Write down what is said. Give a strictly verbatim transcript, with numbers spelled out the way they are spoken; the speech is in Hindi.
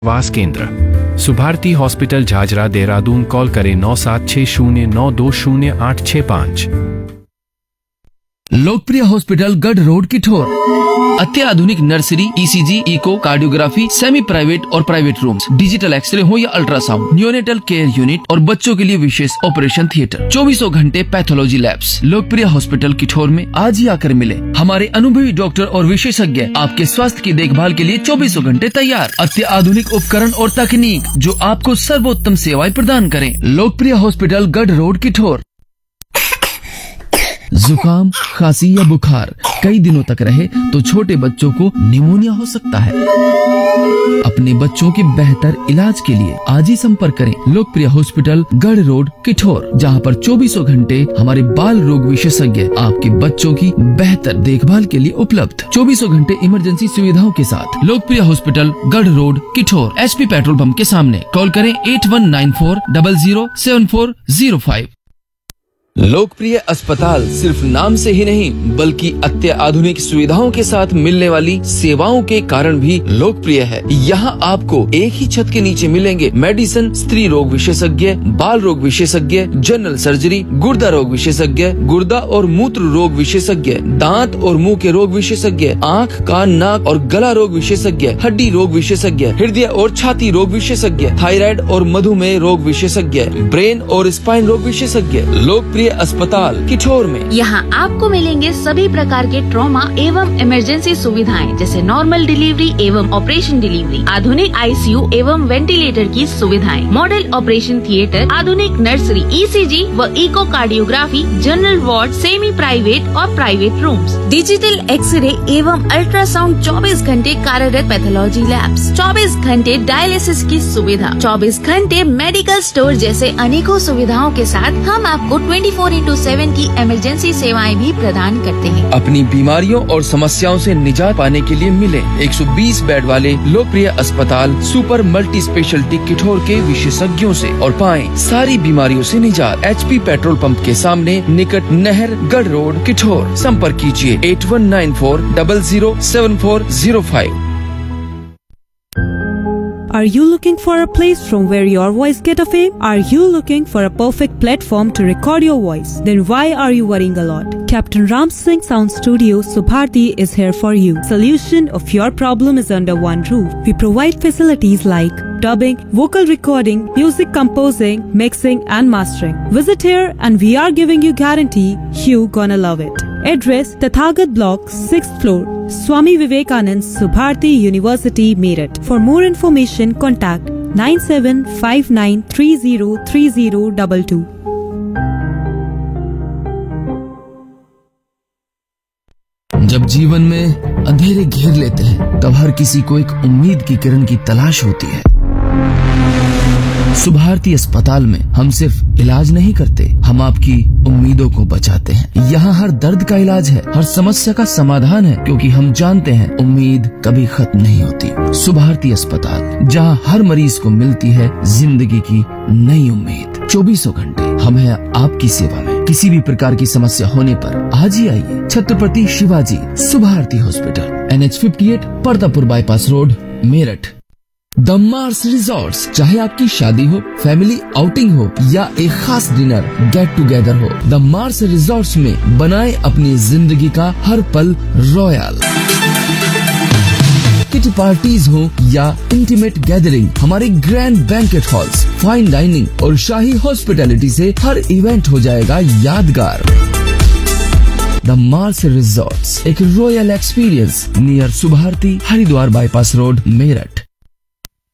वास केंद्र सुभारती हॉस्पिटल झाझरा देहरादून। कॉल करें नौ सात छह शून्य नौ दो शून्य आठ छह पाँच। लोकप्रिय हॉस्पिटल गढ़ रोड किठोर। अत्याधुनिक nursery, ECG, eco, cardiography, semi private और प्राइवेट रूम्स, डिजिटल एक्सरे हो या अल्ट्रासाउंड, न्यूनेटल केयर यूनिट और बच्चों के लिए विशेष ऑपरेशन थिएटर, चौबीसों घंटे पैथोलॉजी लैब्स। लोकप्रिय हॉस्पिटल किठोर में आज ही आकर मिले। हमारे अनुभवी डॉक्टर और विशेषज्ञ आपके स्वास्थ्य की देखभाल के लिए चौबीसों घंटे तैयार। अत्याधुनिक उपकरण और तकनीक जो आपको सर्वोत्तम सेवाएं प्रदान करें। लोकप्रिय हॉस्पिटल गढ़ रोड किठोर। जुकाम, खांसी या बुखार कई दिनों तक रहे तो छोटे बच्चों को निमोनिया हो सकता है। अपने बच्चों के बेहतर इलाज के लिए आज ही संपर्क करें लोकप्रिय हॉस्पिटल गढ़ रोड किठोर, जहां पर चौबीसों घंटे हमारे बाल रोग विशेषज्ञ आपके बच्चों की बेहतर देखभाल के लिए उपलब्ध। चौबीसों घंटे इमरजेंसी सुविधाओं के साथ लोकप्रिय हॉस्पिटल गढ़ road Kithore, HP petrol pump के सामने। कॉल करें eight one nine four double zero seven four zero five. लोकप्रिय अस्पताल सिर्फ नाम से ही नहीं बल्कि अत्याधुनिक सुविधाओं के साथ मिलने वाली सेवाओं के कारण भी लोकप्रिय है। यहाँ आपको एक ही छत के नीचे मिलेंगे मेडिसिन, स्त्री रोग विशेषज्ञ, बाल रोग विशेषज्ञ, जनरल सर्जरी, गुर्दा रोग विशेषज्ञ, गुर्दा और मूत्र रोग विशेषज्ञ, दांत और मुंह के रोग विशेषज्ञ, आँख, कान, नाक और गला रोग विशेषज्ञ, हड्डी रोग विशेषज्ञ, हृदय और छाती रोग विशेषज्ञ, थायराइड और मधुमेह रोग विशेषज्ञ, ब्रेन और स्पाइन रोग विशेषज्ञ। लोकप्रिय अस्पताल किठोर में यहाँ आपको मिलेंगे सभी प्रकार के ट्रॉमा एवं इमरजेंसी सुविधाएं जैसे नॉर्मल डिलीवरी एवं ऑपरेशन डिलीवरी, आधुनिक आईसीयू एवं वेंटिलेटर की सुविधाएं, मॉडल ऑपरेशन थिएटर, आधुनिक नर्सरी, ईसीजी व eco cardiography, general ward, semi private और प्राइवेट रूम्स, डिजिटल एक्सरे एवं अल्ट्रासाउंड, चौबीस घंटे कार्यरत पैथोलॉजी लैब्स, चौबीस घंटे डायलिसिस की सुविधा, चौबीस घंटे मेडिकल स्टोर जैसे अनेकों सुविधाओं के साथ हम आपको ट्वेंटी फोर इंटू सेवन की इमरजेंसी सेवाएं भी प्रदान करते हैं। अपनी बीमारियों और समस्याओं से निजात पाने के लिए मिले एक सौ बीस बेड वाले लोकप्रिय अस्पताल सुपर मल्टी स्पेशलिटी किठोर के विशेषज्ञों से और पाएं सारी बीमारियों से निजात। एचपी पेट्रोल पंप के सामने, निकट नहर, गढ़ रोड किठोर। संपर्क कीजिए eight one nine four double zero seven four zero five. Are you looking for a place from where your voice get a fame? Are you looking for a perfect platform to record your voice? Then why are you worrying a lot? Captain Ram Singh Sound Studio Subharti is here for you. Solution of your problem is under one roof. We provide facilities like dubbing, vocal recording, music composing, mixing and mastering. Visit here and we are giving you guarantee you gonna love it. Address Tathagat Block, sixth floor, Swami Vivekanand Subharti University, Meerut. For more information, contact nine seven five nine three zero three zero two two. जब जीवन में अंधेरे घेर लेते हैं तब हर किसी को एक उम्मीद की किरण की तलाश होती है। सुभारती अस्पताल में हम सिर्फ इलाज नहीं करते, हम आपकी उम्मीदों को बचाते हैं। यहाँ हर दर्द का इलाज है, हर समस्या का समाधान है, क्योंकि हम जानते हैं उम्मीद कभी खत्म नहीं होती। सुभारती अस्पताल, जहाँ हर मरीज को मिलती है जिंदगी की नई उम्मीद। चौबीसों घंटे हम हैं आपकी सेवा में। किसी भी प्रकार की समस्या होने पर आज ही आइए। Chhatrapati Shivaji Subharti hospital, N H fifty eight, परदापुर bypass road, Meerut. The Mars resorts, चाहे आपकी शादी हो, फैमिली आउटिंग हो या एक खास डिनर गेट टुगेदर हो, द मार्स रिजॉर्ट्स में बनाए अपनी जिंदगी का हर पल रॉयल। किटी पार्टीज हो या इंटीमेट गैदरिंग, हमारे grand banquet halls, fine dining और शाही हॉस्पिटैलिटी से हर इवेंट हो जाएगा यादगार। द मार्स रिजॉर्ट्स, एक royal experience near Subharti, Haridwar bypass road, Meerut.